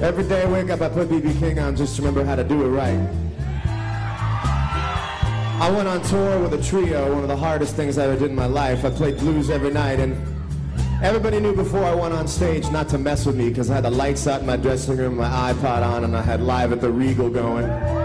Every day I wake up, I put B.B. King on just to remember how to do it right. I went on tour with a trio, one of the hardest things I ever did in my life. I played blues every night, and everybody knew before I went on stage not to mess with me because I had the lights out in my dressing room, my iPod on, and I had Live at the Regal going.